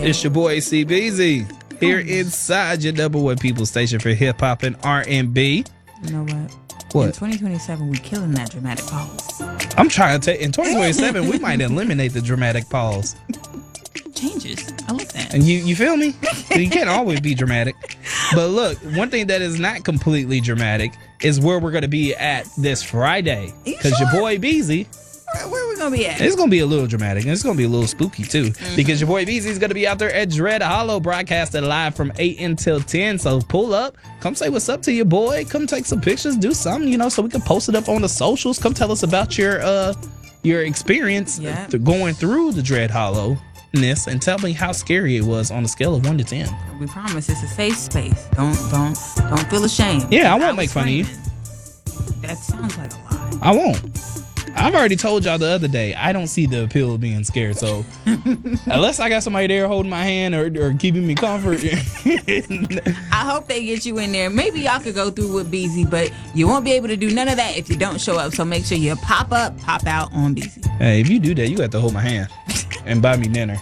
It's your boy CBZ here inside your number one people station for hip hop and R&B. You know what? What? In 2027, we killing that dramatic pause. I'm trying to take in 2027 we might eliminate the dramatic pause. Changes. I like that. And you feel me? You can't always be dramatic. But look, one thing that is not completely dramatic is where we're going to be at this Friday. Because your boy Beezy, where are we going to be at? It's going to be a little dramatic. And it's going to be a little spooky, too. Because your boy Beezy is going to be out there at Dread Hollow, broadcasting live from 8 until 10. So pull up. Come say what's up to your boy. Come take some pictures. Do something, so we can post it up on the socials. Come tell us about your experience going through the Dread Hollow. And tell me how scary it was on a scale of 1 to 10. We promise it's a safe space. Don't feel ashamed. Yeah, I won't make fun of you. That sounds like a lie. I won't. I've already told y'all the other day, I don't see the appeal of being scared. So unless I got somebody there holding my hand or keeping me comfort. I hope they get you in there. Maybe y'all could go through with Beezy, but you won't be able to do none of that if you don't show up. So make sure you pop up, pop out on Beezy. Hey, if you do that, you have to hold my hand and buy me dinner.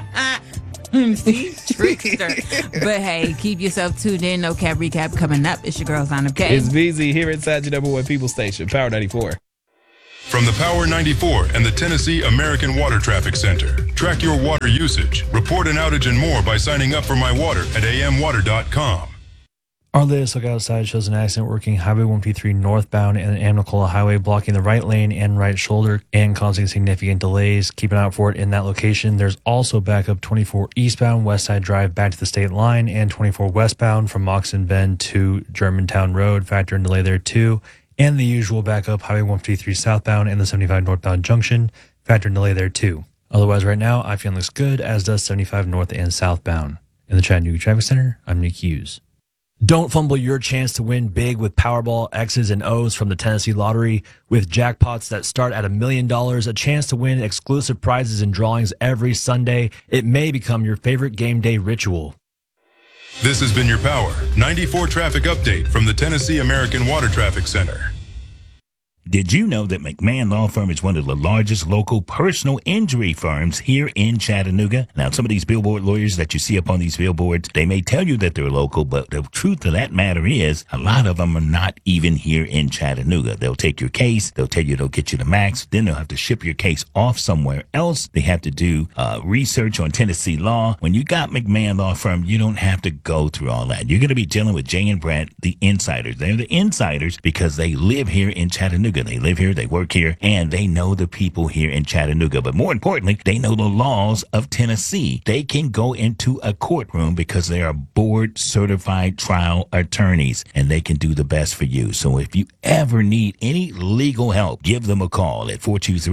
See? Trickster. But hey, keep yourself tuned in. No Cap Recap coming up. It's your girl, Zana K. It's Beezy here inside your number one people station, Power 94. From the Power 94 and the Tennessee American Water Traffic Center. Track your water usage, report an outage and more by signing up for My Water at amwater.com. Our latest look outside shows an accident working Highway 153 northbound and Amnicola Highway, blocking the right lane and right shoulder and causing significant delays. Keep an eye out for it in that location. There's also backup 24 eastbound West Side Drive back to the state line and 24 westbound from Moxon Bend to Germantown Road. Factor in delay there too. And the usual backup Highway 153 southbound and the 75 northbound junction. Factor in delay there too. Otherwise, right now, I-10 looks good, as does 75 north and southbound. In the Chattanooga Traffic Center, I'm Nick Hughes. Don't fumble your chance to win big with Powerball X's and O's from the Tennessee Lottery. With jackpots that start at $1 million, a chance to win exclusive prizes and drawings every Sunday, it may become your favorite game day ritual. This has been your Power 94 traffic update from the Tennessee American Water Traffic Center. Did you know that McMahon Law Firm is one of the largest local personal injury firms here in Chattanooga? Now, some of these billboard lawyers that you see up on these billboards, they may tell you that they're local, but the truth of that matter is a lot of them are not even here in Chattanooga. They'll take your case, they'll tell you they'll get you the max, then they'll have to ship your case off somewhere else. They have to do research on Tennessee law. When you got McMahon Law Firm, you don't have to go through all that. You're going to be dealing with Jay and Brett, the insiders. They're the insiders because they live here in Chattanooga. They live here, they work here, and they know the people here in Chattanooga. But more importantly, they know the laws of Tennessee. They can go into a courtroom because they are board-certified trial attorneys, and they can do the best for you. So if you ever need any legal help, give them a call at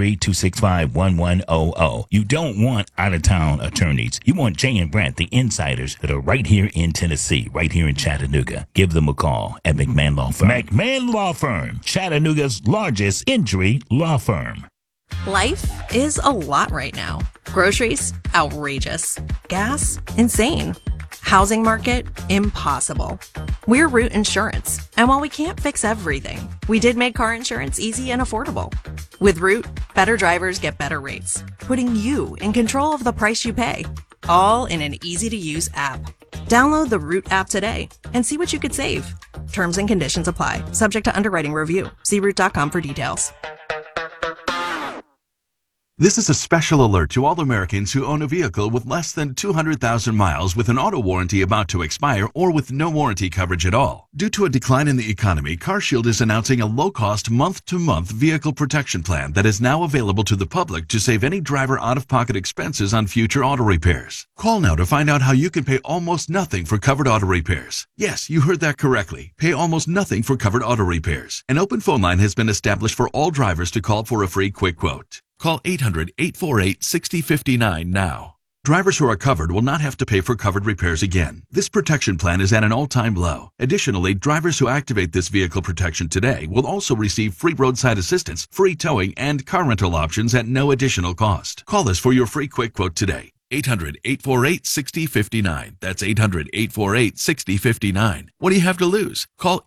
423-265-1100. You don't want out-of-town attorneys. You want Jay and Brent, the insiders that are right here in Tennessee, right here in Chattanooga. Give them a call at McMahon Law Firm. McMahon Law Firm, Chattanooga's largest injury law firm. Life is a lot right now. Groceries, outrageous. Gas, insane. Housing market, impossible. We're Root Insurance, and while we can't fix everything, we did make car insurance easy and affordable. With Root, better drivers get better rates, putting you in control of the price you pay, all in an easy-to-use app. Download the Root app today and see what you could save. Terms and conditions apply, subject to underwriting review. See Root.com for details. This is a special alert to all Americans who own a vehicle with less than 200,000 miles with an auto warranty about to expire or with no warranty coverage at all. Due to a decline in the economy, CarShield is announcing a low-cost month-to-month vehicle protection plan that is now available to the public to save any driver out-of-pocket expenses on future auto repairs. Call now to find out how you can pay almost nothing for covered auto repairs. Yes, you heard that correctly. Pay almost nothing for covered auto repairs. An open phone line has been established for all drivers to call for a free quick quote. Call 800-848-6059 now. Drivers who are covered will not have to pay for covered repairs again. This protection plan is at an all-time low. Additionally, drivers who activate this vehicle protection today will also receive free roadside assistance, free towing, and car rental options at no additional cost. Call us for your free quick quote today. 800-848-6059. That's 800-848-6059. What do you have to lose? Call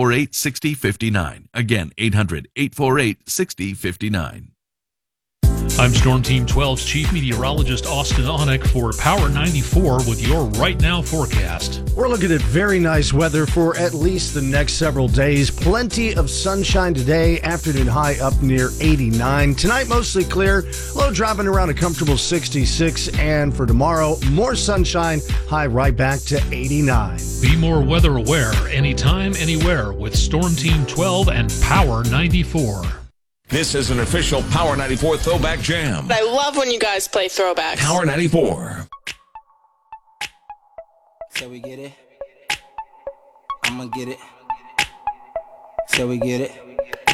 800-848-6059. Again, 800-848-6059. I'm Storm Team 12's Chief Meteorologist Austin Onick for Power 94 with your Right Now forecast. We're looking at very nice weather for at least the next several days. Plenty of sunshine today, afternoon high up near 89. Tonight, mostly clear, low dropping around a comfortable 66. And for tomorrow, more sunshine, high right back to 89. Be more weather aware anytime, anywhere with Storm Team 12 and Power 94. This is an official Power 94 Throwback Jam. I love when you guys play throwbacks. Power 94. So we get it. I'ma get it. So we get it.